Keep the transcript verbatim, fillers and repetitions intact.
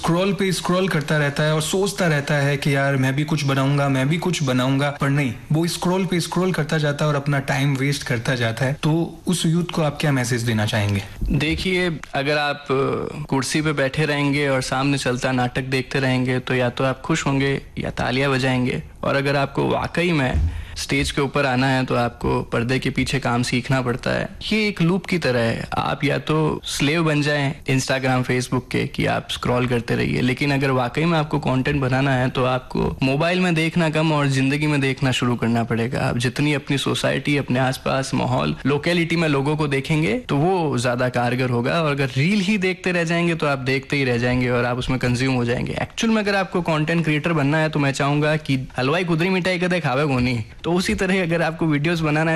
Scroll पे scroll करता रहता है और सोचता रहता है कि यार मैं भी कुछ बनाऊंगा, मैं भी कुछ बनाऊंगा, पर नहीं, वो स्क्रॉल पे स्क्रॉल करता जाता है और अपना टाइम वेस्ट करता जाता है। तो उस यूथ को आप क्या मैसेज देना चाहेंगे? देखिए, अगर आप कुर्सी पे बैठे रहेंगे और सामने चलता नाटक देखते रहेंगे तो या तो आप खुश होंगे या तालियां बजाएंगे, और अगर आपको वाकई में स्टेज के ऊपर आना है तो आपको पर्दे के पीछे काम सीखना पड़ता है। ये एक लूप की तरह है, आप या तो स्लेव बन जाएं इंस्टाग्राम फेसबुक के कि आप स्क्रॉल करते रहिए, लेकिन अगर वाकई में आपको कंटेंट बनाना है तो आपको मोबाइल में देखना कम और जिंदगी में देखना शुरू करना पड़ेगा। आप जितनी अपनी सोसाइटी, अपने आसपास माहौल, लोकेलिटी में लोगों को देखेंगे तो वो ज्यादा कारगर होगा, और अगर रील ही देखते रह जाएंगे तो आप देखते ही रह जाएंगे और आप उसमें कंज्यूम हो जाएंगे। एक्चुअल में अगर आपको कंटेंट क्रिएटर बनना है तो मैं चाहूंगा कि हलवाई खुदरी मिठाई कदे खावे को नहीं, तो उसी तरह अगर आपको वीडियोस बनाना है